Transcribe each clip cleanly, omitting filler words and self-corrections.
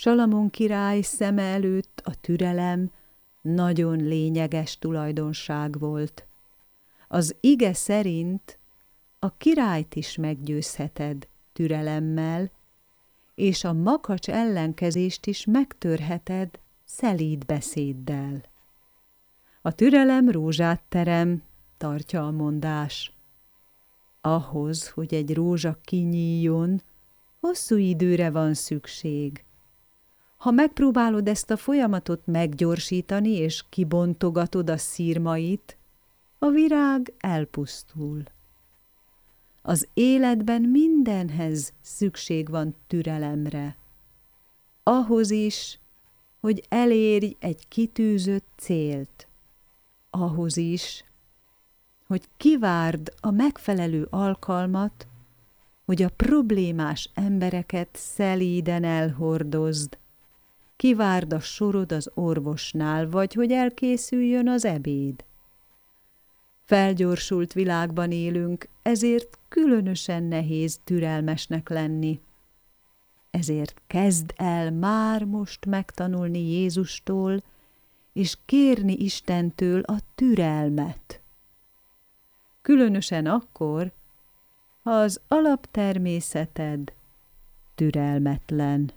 Salamon király szeme előtt a türelem nagyon lényeges tulajdonság volt. Az ige szerint a királyt is meggyőzheted türelemmel, és a makacs ellenkezést is megtörheted szelíd beszéddel. A türelem rózsát terem, tartja a mondás. Ahhoz, hogy egy rózsa kinyíljon, hosszú időre van szükség. Ha megpróbálod ezt a folyamatot meggyorsítani, és kibontogatod a szirmait, a virág elpusztul. Az életben mindenhez szükség van türelemre. Ahhoz is, hogy elérj egy kitűzött célt. Ahhoz is, hogy kivárd a megfelelő alkalmat, hogy a problémás embereket szelíden elhordozd, kivárd a sorod az orvosnál, vagy hogy elkészüljön az ebéd. Felgyorsult világban élünk, ezért különösen nehéz türelmesnek lenni. Ezért kezd el már most megtanulni Jézustól, és kérni Istentől a türelmet. Különösen akkor, ha az alaptermészeted türelmetlen.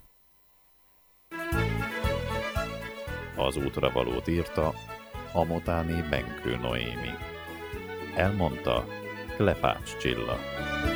Az útra valót írta Amotáné Benkő Noémi. Elmondta Klepács Csilla.